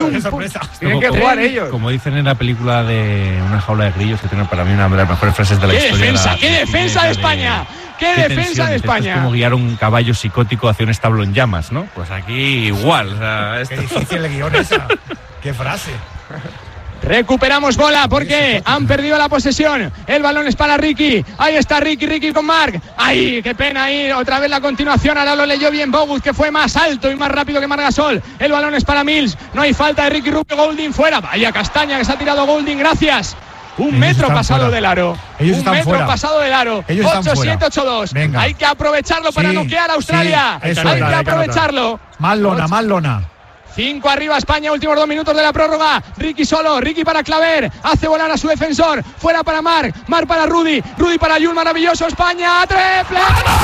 ¡Qué sorpresa! Tienen que jugar ellos. Como dicen en la película de Una jaula de grillos, que tiene para mí una de las mejores frases de la historia. ¡Qué defensa de España! ¡Qué defensa de España! Es como guiar un caballo psicótico hacia un establo en llamas, ¿no? Pues aquí igual. O sea, Qué difícil el guión esa. ¡Qué frase! Recuperamos bola porque han perdido la posesión. El balón es para Ricky. Ahí está Ricky con Marc. ¡Ay, qué pena ahí! Otra vez la continuación. Ahora lo leyó bien Bogut, que fue más alto y más rápido que Marc Gasol. El balón es para Mills. No hay falta de Ricky Rubio. Golding fuera. Vaya castaña que se ha tirado Golding. Gracias. Un metro pasado del aro. Ellos están fuera. Pasado del aro. 8-7, 8-2. Hay que aprovecharlo para noquear a Australia. Hay que aprovecharlo. Más lona. 5 arriba España, últimos 2 minutos de la prórroga. Ricky solo, Ricky para Claver. Hace volar a su defensor. Fuera para Marc para Rudy para Jul, maravilloso España. ¡Triple!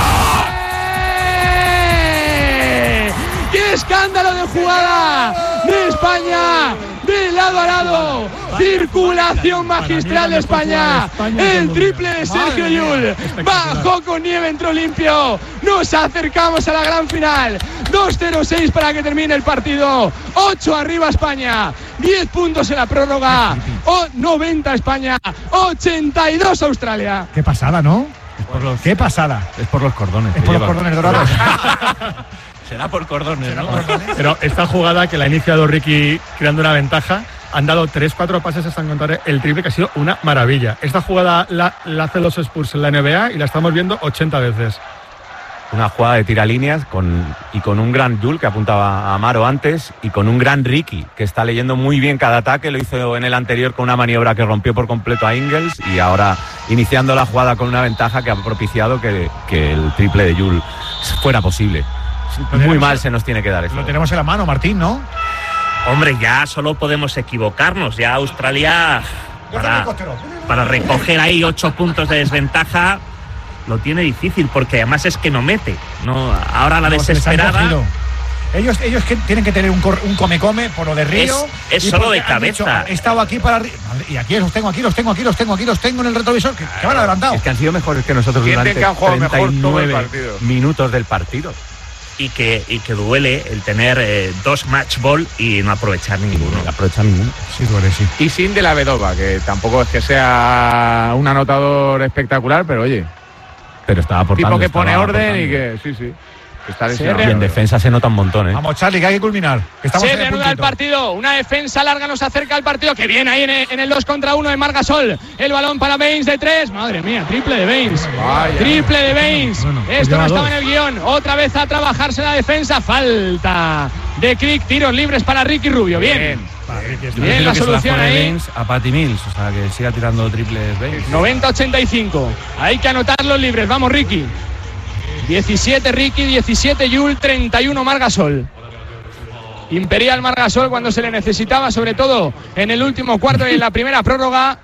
¡Qué escándalo de jugada de España! De lado a lado, circulación magistral de España. El triple de Sergio Llull. Bajó con nieve, entró limpio. Nos acercamos a la gran final. 2-0-6 para que termine el partido. 8 arriba España. 10 puntos en la prórroga. 90 España. 82 Australia. Qué pasada, ¿no? Qué pasada. Es por los cordones. Es por los cordones dorados. Será por cordones, ¿no? Pero esta jugada que la ha iniciado Ricky creando una ventaja, han dado 3-4 pases hasta encontrar el triple, que ha sido una maravilla. Esta jugada la hacen los Spurs en la NBA y la estamos viendo 80 veces. Una jugada de tiralíneas con un gran Jul, que apuntaba a Amaro antes, y con un gran Ricky, que está leyendo muy bien cada ataque. Lo hizo en el anterior con una maniobra que rompió por completo a Ingles, y ahora iniciando la jugada con una ventaja que ha propiciado que el triple de Jul fuera posible. Muy mal se nos tiene que dar eso. Lo tenemos en la mano, Martín, ¿no? Hombre, ya solo podemos equivocarnos. Ya Australia, para recoger ahí 8 puntos de desventaja, lo tiene difícil, porque además es que no mete. No, ahora la desesperada. Ellos que tienen que tener un come por lo de Río. Es solo de cabeza. He estado aquí y aquí los tengo en el retrovisor, que van adelantados. Es que han sido mejores que nosotros durante 39 minutos del partido. Y que duele el tener 2 match ball y no aprovechar ninguno. Sí, duele, sí. Y sin de la Vedova, que tampoco es que sea un anotador espectacular, pero oye. Pero estaba aportando. Tipo que pone orden y que sí. Y en defensa se nota un montón, ¿eh? Vamos, Charlie, que hay que culminar. Se reanuda el partido. Una defensa larga nos acerca al partido. Que viene ahí en el 2 contra 1 de Marc Gasol. El balón para Baines de 3. Madre mía, triple de Baines. Triple de Baines. Bueno, esto no estaba en el guión. Otra vez a trabajarse la defensa. Falta de Crick. Tiros libres para Ricky Rubio. Bien la solución ahí. A Patty Mills, o sea, que siga tirando triples Baines. 90-85. Hay que anotar los libres. Vamos, Ricky. 17 Ricky, 17 Jul, 31 Marc Gasol. Imperial Marc Gasol cuando se le necesitaba, sobre todo en el último cuarto y en la primera prórroga.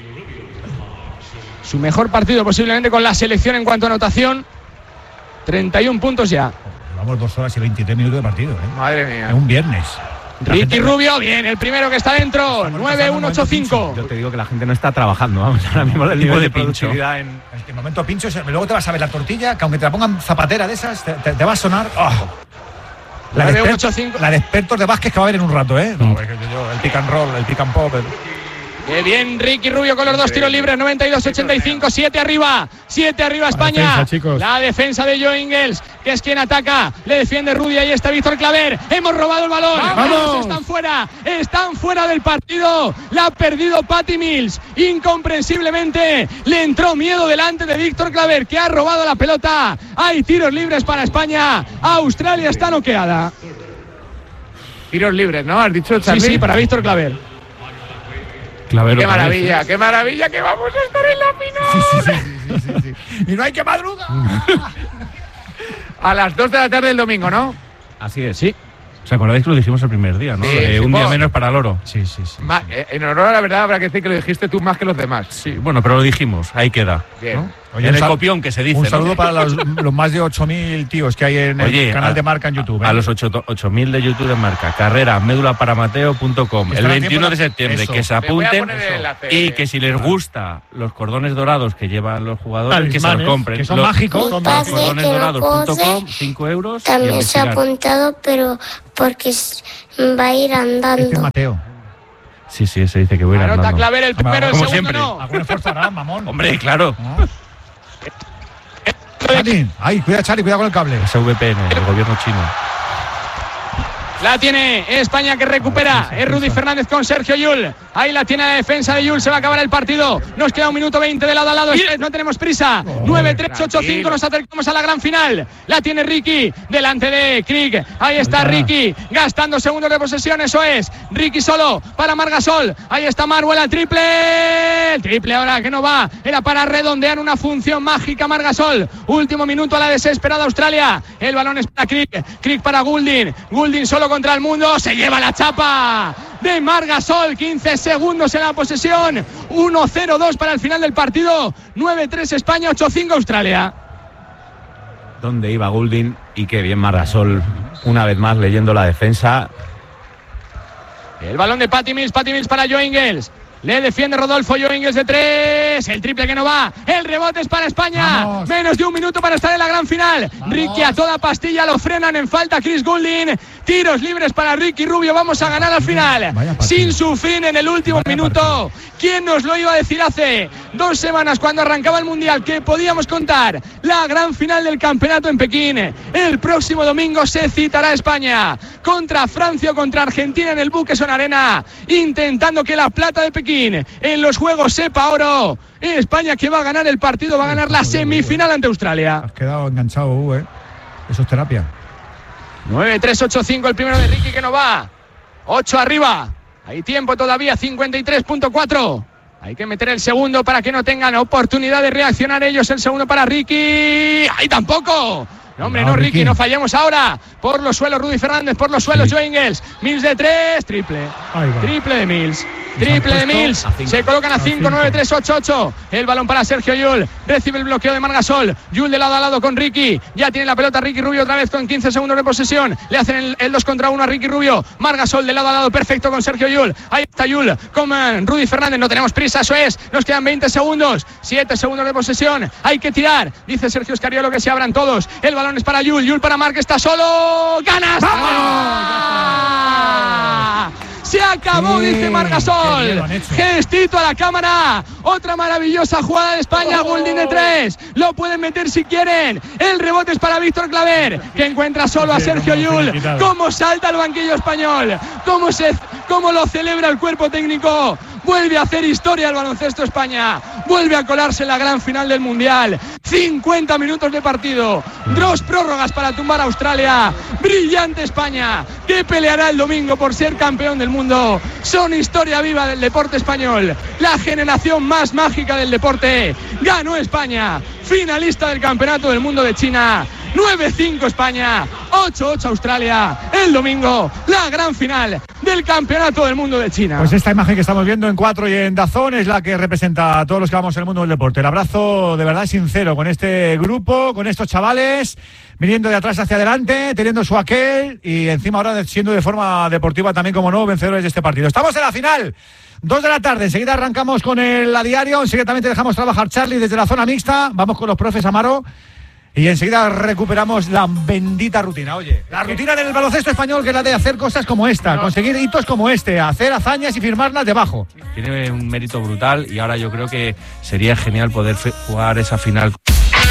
Su mejor partido posiblemente con la selección en cuanto a anotación. 31 puntos ya. Llevamos 2 horas y 23 minutos de partido, ¿eh? Madre mía. Es un viernes. Ricky Rubio, bien, el primero que está dentro. 9-1-8-5. Yo te digo que la gente no está trabajando, vamos, ahora mismo el nivel de productividad en el momento pincho. Luego te vas a ver la tortilla, que aunque te la pongan zapatera de esas, te va a sonar. La de expertos de básquet que va a haber en un rato, ¿eh? No, el pick and roll, el pick and pop. Qué bien Ricky Rubio con los 2 tiros libres. 92-85, 7 arriba España. La defensa de Joe Ingles, que es quien ataca, le defiende Rudy. Ahí está Víctor Claver. Hemos robado el balón. ¡Vamos! Están fuera del partido. La ha perdido Patty Mills. Incomprensiblemente le entró miedo delante de Víctor Claver, que ha robado la pelota. Hay tiros libres para España. Australia está noqueada. Tiros libres, ¿no? ¿Has dicho, Charlie? Sí, para Víctor Claver. Qué maravilla que vamos a estar en la final. Sí. Y no hay que madrugar. A las 2 de la tarde del domingo, ¿no? Así es, sí. ¿Os acordáis que lo dijimos el primer día, no? Un día menos para el oro. Sí. En honor a la verdad habrá que decir que lo dijiste tú más que los demás. Sí, bueno, pero lo dijimos, ahí queda. Bien. ¿no? Oye, en el copión que se dice. Un saludo para los más de 8.000 tíos que hay en el canal de Marca en YouTube. A los 8.000 de YouTube de Marca. Carrera médulaparamateo.com. El 21 de septiembre. Que se apunten y que si les gusta los cordones dorados que llevan los jugadores, que se los compren. Que son mágicos. Cordonесdorados.com, 5 euros. También se ha apuntado, pero porque va a ir andando. Este es Mateo. Sí, se dice que voy a ir andando. Anota Claver el primero, el segundo siempre. no. Algún esfuerzo hará, mamón. Hombre, claro. Ay, cuidado, Charlie, cuidado con el cable. Es VPN, el gobierno chino. La tiene España que recupera. Es Rudy Fernández con Sergio Llull. Ahí la tiene la defensa de Llull. Se va a acabar el partido. Nos queda 1 minuto 20 de lado a lado. No tenemos prisa. 9-3-8-5. Nos acercamos a la gran final. La tiene Ricky delante de Krieg. Ahí está Ricky gastando segundos de posesión. Eso es. Ricky solo para Margasol. Ahí está Maruel al triple. El triple ahora que no va. Era para redondear una función mágica Margasol. Último minuto a la desesperada Australia. El balón es para Krieg. Krieg para Goulding. Goulding solo contra el mundo, se lleva la chapa de Margasol, 15 segundos en la posesión, 1-0-2 para el final del partido, 9-3 España, 8-5 Australia. ¿Dónde iba Goulding? Y qué bien Margasol, una vez más leyendo la defensa. El balón de Patty Mills para Joe Ingles. Le defiende Rodolfo Joe Ingles de 3. El triple que no va. El rebote es para España. Vamos. Menos de 1 minuto para estar en la gran final. Vamos. Ricky a toda pastilla lo frenan en falta. Chris Goulding. Tiros libres para Ricky Rubio. Vamos a ganar al final. Sin sufrir en el último minuto. ¿Quién nos lo iba a decir hace 2 semanas cuando arrancaba el Mundial que podíamos contar la gran final del campeonato en Pekín? El próximo domingo se citará España contra Francia o contra Argentina en el Buqueson Arena, intentando que la plata de Pekín en los Juegos sepa oro. España que va a ganar el partido, va a ganar la semifinal ante Australia. Has quedado enganchado, Eso es terapia. 9-3-8-5 el primero de Ricky que no va. 8 arriba. Hay tiempo todavía, 53.4. Hay que meter el segundo para que no tengan oportunidad de reaccionar ellos. El segundo para Ricky. ¡Ay, tampoco! No, hombre, no, Ricky, no fallemos ahora. Por los suelos, Rudy Fernández, por los suelos, Joe Ingles. Mills de 3, triple. Triple de Mills. Triple de Mills. Se colocan a 5, 9, 3, 8, 8. El balón para Sergio Llull. Recibe el bloqueo de Margasol. Llull de lado a lado con Ricky. Ya tiene la pelota Ricky Rubio otra vez con 15 segundos de posesión. Le hacen el 2 contra 1 a Ricky Rubio. Margasol de lado a lado, perfecto con Sergio Llull. Ahí está Llull con Rudy Fernández. No tenemos prisa, eso es. Nos quedan 20 segundos. 7 segundos de posesión. Hay que tirar. Dice Sergio Escariolo que se abran todos. El balón es para Llull. Llull para Marc, está solo. ¡Ganas! Se acabó, dice Margasol. Gestito a la cámara. Otra maravillosa jugada de España. Goulding de 3. Lo pueden meter si quieren. El rebote es para Víctor Claver, que encuentra solo a Sergio Llull. Cómo salta el banquillo español. Cómo lo celebra el cuerpo técnico. Vuelve a hacer historia el baloncesto España. Vuelve a colarse en la gran final del Mundial. 50 minutos de partido. 2 prórrogas para tumbar a Australia. Brillante España, que peleará el domingo por ser campeón del mundo. Son historia viva del deporte español. La generación más mágica del deporte. Ganó España. Finalista del Campeonato del Mundo de China. 9-5 España, 8-8 Australia. El domingo, la gran final del Campeonato del Mundo de China. Pues esta imagen que estamos viendo en 4 y en DAZN es la que representa a todos los que vamos en el mundo del deporte. El abrazo de verdad sincero con este grupo, con estos chavales, viniendo de atrás hacia adelante, teniendo su aquel y encima ahora siendo de forma deportiva también, como no, vencedores de este partido. Estamos en la final. 2 de la tarde, enseguida arrancamos con el a diario, enseguida también te dejamos trabajar Charlie desde la zona mixta, vamos con los profes Amaro y enseguida recuperamos la bendita rutina. Oye, la rutina del baloncesto español, que es la de hacer cosas como esta, conseguir hitos como este, hacer hazañas y firmarlas debajo. Tiene un mérito brutal y ahora yo creo que sería genial poder jugar esa final.